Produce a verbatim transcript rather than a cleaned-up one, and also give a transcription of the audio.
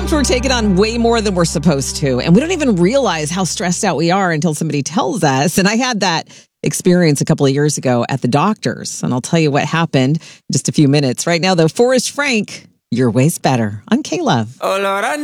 Sometimes we're taking on way more than we're supposed to, and we don't even realize how stressed out we are until somebody tells us. And I had that experience a couple of years ago at the doctor's, and I'll tell you what happened in just a few minutes. Right now, though, Forrest Frank, Your Way's Better on K-Love. Oh, Lord, I